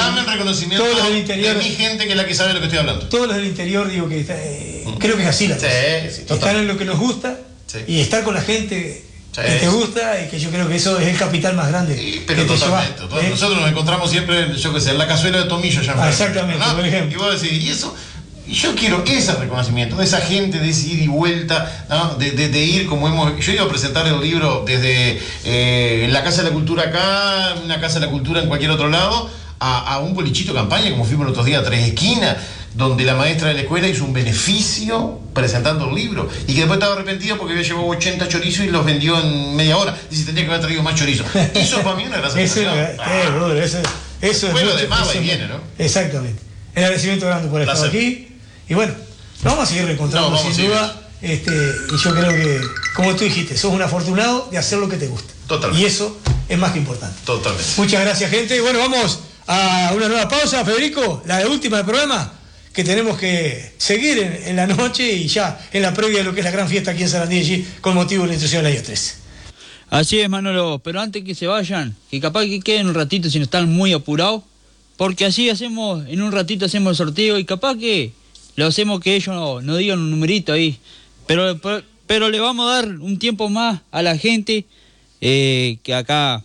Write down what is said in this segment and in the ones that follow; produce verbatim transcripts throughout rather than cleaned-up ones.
Dame el reconocimiento todos los del interior, de mi gente que es la que sabe lo que estoy hablando. Todos los del interior, digo que eh, mm. creo que es así la cosa. Sí, sí, estar en lo que nos gusta sí. y estar con la gente sí, que te gusta y que yo creo que eso es el capital más grande. Sí, pero que totalmente. Te lleva, ¿eh? Nosotros nos encontramos siempre, yo qué sé, en la cazuela de tomillo ya. Ah, exactamente, ¿no? por ejemplo. Y vos decís, y eso... Y yo quiero ese reconocimiento, de esa gente, de ese ir y vuelta, ¿no? de, de, de ir como hemos... Yo iba a presentar el libro desde eh, en la Casa de la Cultura acá, una Casa de la Cultura en cualquier otro lado, a, a un bolichito campaña, como fuimos los otros días a Tres Esquinas, donde la maestra de la escuela hizo un beneficio presentando el libro, y que después estaba arrepentido porque había llevado ochenta chorizos y los vendió en media hora. Dice, tendría que haber traído más chorizos. Eso para mí es una gran satisfacción. Eso, ah, eh, brother, eso, eso bueno, es... de más y viene, ¿no? Exactamente. El agradecimiento grande por estar aquí. Y bueno, nos vamos a seguir reencontrando no, sin duda. Este, y yo creo que, como tú dijiste, sos un afortunado de hacer lo que te gusta. Totalmente. Y eso es más que importante. Totalmente. Muchas gracias, gente. Y bueno, vamos a una nueva pausa, Federico, la de última del programa, que tenemos que seguir en, en la noche y ya en la previa de lo que es la gran fiesta aquí en Sarandí, allí, con motivo de la instrucción del año trece. Así es, Manolo, pero antes que se vayan, que capaz que queden un ratito si no están muy apurados, porque así hacemos, en un ratito hacemos el sorteo y capaz que lo hacemos que ellos no, no digan un numerito ahí, pero, pero, pero le vamos a dar un tiempo más a la gente, eh, que acá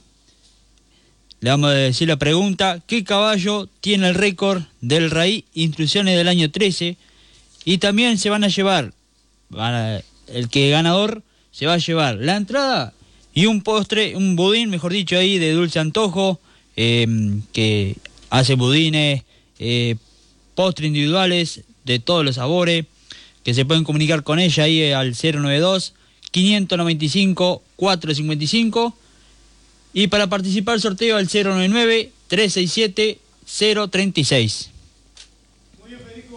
le vamos a decir la pregunta: ¿qué caballo tiene el récord del Raí Instrucciones del año trece? Y también se van a llevar, van a, el que ganador se va a llevar la entrada y un postre, un budín, mejor dicho, ahí de Dulce Antojo, eh, que hace budines, eh, postres individuales de todos los sabores, que se pueden comunicar con ella ahí al cero noventa y dos, quinientos noventa y cinco, cuatrocientos cincuenta y cinco, y para participar el sorteo al cero noventa y nueve, trescientos sesenta y siete, cero treinta y seis. Muy bien, Federico.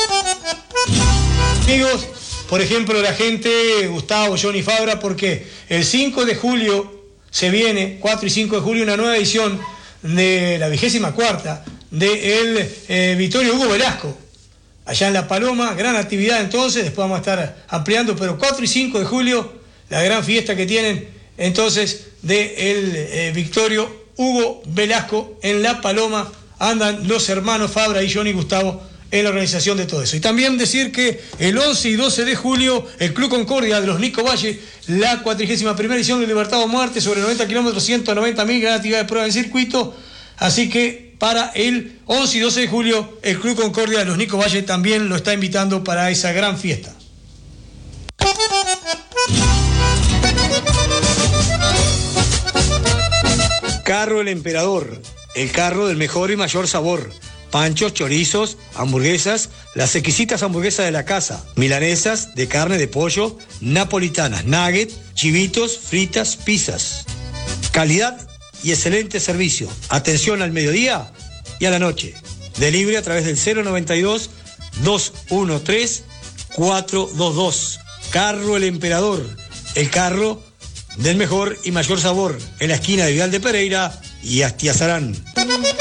Amigos, por ejemplo, la gente, Gustavo, Johnny Fabra, porque el cinco de julio se viene, cuatro y cinco de julio, una nueva edición de la vigésima cuarta de el eh, Vittorio Hugo Velasco, allá en La Paloma. Gran actividad entonces, después vamos a estar ampliando, pero cuatro y cinco de julio, la gran fiesta que tienen entonces de el eh, Vittorio Hugo Velasco en La Paloma. Andan los hermanos Fabra y Johnny Gustavo en la organización de todo eso. Y también decir que el once y doce de julio, el Club Concordia de los Nico Valle, la cuatrigésima primera edición de Libertad o Muerte, sobre noventa kilómetros, ciento noventa mil, gran actividad de prueba en circuito. Así que para el once y doce de julio, el Club Concordia de los Nico Valle también lo está invitando para esa gran fiesta. Carro El Emperador, el carro del mejor y mayor sabor. Panchos, chorizos, hamburguesas, las exquisitas hamburguesas de la casa, milanesas de carne de pollo, napolitanas, nuggets, chivitos, fritas, pizzas. Calidad y excelente servicio. Atención al mediodía y a la noche. Delivery a través del cero noventa y dos, dos uno tres, cuatro dos dos. Carro El Emperador, el carro del mejor y mayor sabor, en la esquina de Vidal de Pereira y Astiazarán.